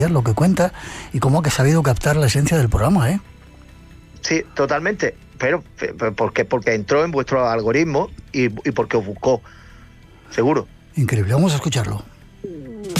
lo que cuenta y cómo ha sabido captar la esencia del programa, ¿eh? Sí, totalmente, pero porque entró en vuestro algoritmo y porque os buscó, seguro. Increíble, vamos a escucharlo.